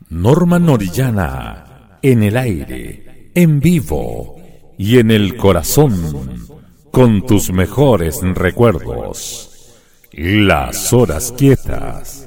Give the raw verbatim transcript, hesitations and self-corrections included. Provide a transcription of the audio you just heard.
Norma Orellana, en el aire, en vivo y en el corazón, con tus mejores recuerdos. Las horas quietas.